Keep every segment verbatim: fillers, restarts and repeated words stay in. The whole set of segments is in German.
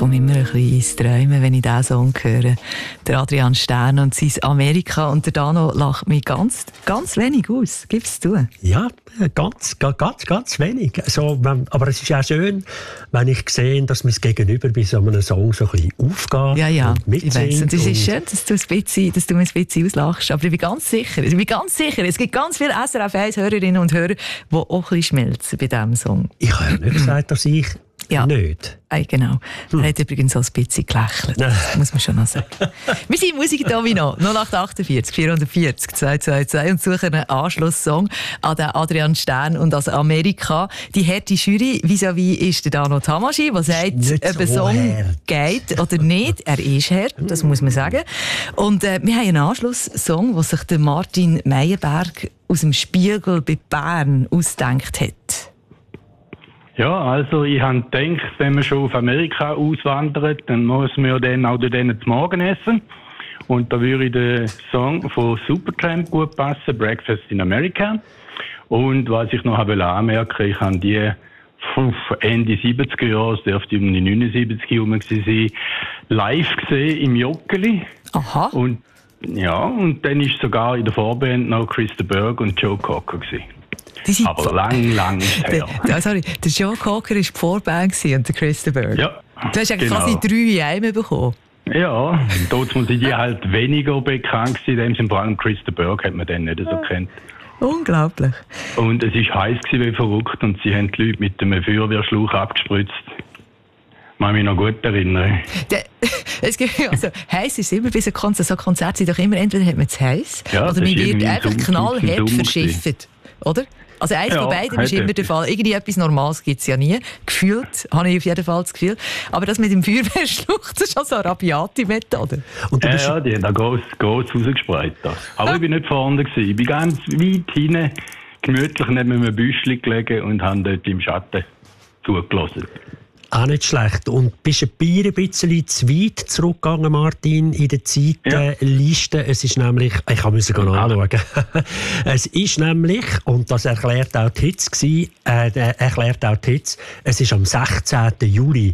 komme immer ein bisschen ins Träumen, wenn ich diesen Song höre. Der Adrian Stern und sein Amerika. Und der Dano lacht mich ganz, ganz wenig aus. Gib's zu? Ja, ganz, ganz, ganz wenig. Also, wenn, aber es ist auch schön, wenn ich sehe, dass mein Gegenüber bei so einem Song so ein bisschen aufgeht. Ja, ja, und ich weiss. Und es ist schön, dass du, ein bisschen, dass du mir ein bisschen auslachst. Aber ich bin ganz sicher, ich bin ganz sicher, es gibt ganz viele S R F eins Hörerinnen und Hörer, die auch ein bisschen schmelzen bei diesem Song. Ich habe ja nicht gesagt, dass ich ja. nicht. Hey, genau. Hm. Er hat übrigens auch ein bisschen gelächelt. Das muss man schon noch sagen. Wir sind im Musikdomino null acht achtundvierzig vierhundertvierzig zweihundertzweiundzwanzig und suchen einen Anschlusssong an den Adrian Stern und an Amerika. Die harte Jury vis-à-vis ist der Dano Tamaschi, der sagt, ob ein Song geht oder nicht. Er ist hart, das muss man sagen. Und äh, wir haben einen Anschlusssong, den sich der Martin Meyerberg aus dem Spiegel bei Bern ausgedacht hat. Ja, also ich habe gedacht, wenn man schon auf Amerika auswandert, dann muss man ja dann auch dort zu Morgen essen. Und da würde der Song von Supertramp gut passen, Breakfast in America. Und was ich noch anmerken, ich habe die Ende siebziger Jahre, es dürfte um die neunundsiebzig herum sein, live gesehen im Joggeli. Aha. Und ja, und dann ist sogar in der Vorband noch Christa Berg und Joe Cocker gewesen. Aber lang, lang ist her. Der, sorry, der Joe Cocker war die Vorband und der Christa Berg. Ja, du hast eigentlich genau. quasi drei in einem bekommen. Ja, dort sind die halt weniger bekannt gewesen. Dem vor allem Christa Berg hat man dann nicht so kennt. Unglaublich. Und es war heiß wie verrückt und sie haben die Leute mit einem Feuerwehrschlauch abgespritzt. Ich kann mich noch gut erinnern. Der, es gibt, also, heiß ist immer bei so Konzerten. So Konzerte sind doch immer, entweder hat man es heiß ja, oder man wird einfach Sommer, knallhart verschifft. Oder? Also eins ja, von beiden ist immer der Fall. Irgendwie etwas Normales gibt es ja nie. Gefühlt habe ich auf jeden Fall das Gefühl. Aber das mit dem Feuerwehrschluch, das ist also eine rabiate Methode. Und ja, ja, die haben da gross, gross rausgespreit. Aber ah. ich bin nicht vorne gewesen. Ich bin ganz weit hinten, gemütlich neben einem Büschchen gelegen und habe dort im Schatten zugelassen. Auch nicht schlecht. Und bist ein bisschen zu weit zurückgegangen, Martin, in der Zeitliste. Ja. Es ist nämlich, ich musste es anschauen. Es ist nämlich, und das erklärt auch die Hits, äh, erklärt auch die Hits, es ist am sechzehnten Juli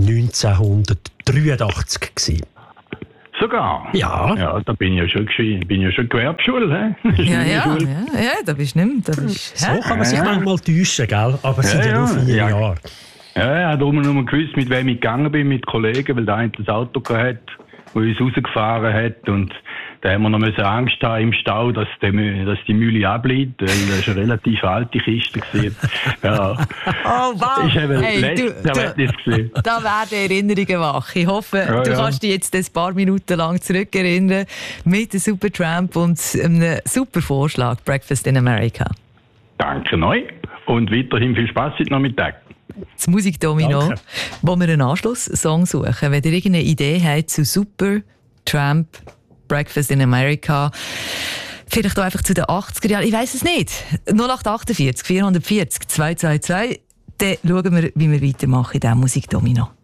neunzehnhundertdreiundachtzig gewesen. Sogar? Ja. Ja, da bin ich ja schon, bin ja schon Gewerbeschule. Ja, ja, ja, ja, da bist du nicht mehr. Da bist, so kann man sich ja. manchmal täuschen, gell? Aber es ja, sind ja nur vier ja. Jahre. Ja, ich habe darum nur gewusst, mit wem ich gegangen bin, mit Kollegen, weil der eine das Auto hatte, das uns rausgefahren hat. Und da haben wir noch Angst haben im Stau, dass die, dass die Mühle abbleibt, weil das war eine relativ alte Kiste. Ja. Oh, wow! Ich habe hey, letztes Erlebnis gesehen. Da werden Erinnerungen wach. Ich hoffe, ja, du ja. kannst dich jetzt ein paar Minuten lang zurückerinnern mit dem Supertramp und einem super Vorschlag, Breakfast in America. Danke neu und weiterhin viel Spaß heute Nachmittag. Das Musikdomino, Danke. Wo wir einen Anschlusssong suchen. Wenn ihr irgendeine Idee habt zu Supertramp, Breakfast in America, vielleicht auch einfach zu den achtziger Jahren, ich weiss es nicht. null acht achtundvierzig vierhundertvierzig zweihundertzweiundzwanzig, dann schauen wir, wie wir weitermachen in diesem Musikdomino.